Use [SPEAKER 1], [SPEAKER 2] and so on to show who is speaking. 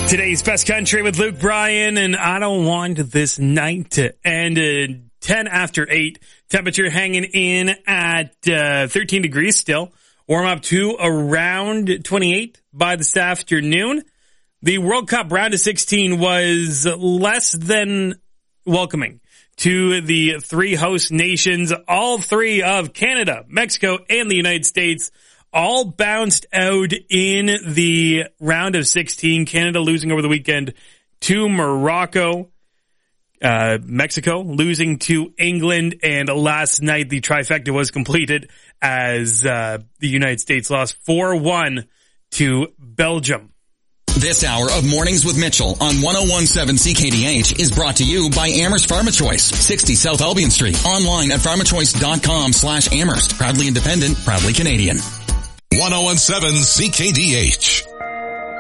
[SPEAKER 1] Today's Best Country with Luke Bryan, and I don't want this night to end at 10 after 8. Temperature hanging in at 13 degrees still. Warm up to around 28 by this afternoon. The World Cup round of 16 was less than welcoming to the three host nations. All three of Canada, Mexico, and the United States all bounced out in the round of 16. Canada losing over the weekend to Morocco. Mexico losing to England. And last night, the trifecta was completed as the United States lost 4-1 to Belgium.
[SPEAKER 2] This hour of Mornings with Mitchell on 101.7 CKDH is brought to you by Amherst Pharma Choice, 60 South Albion Street. Online at pharmachoice.com/Amherst. Proudly independent, proudly Canadian.
[SPEAKER 3] 101.7 CKDH.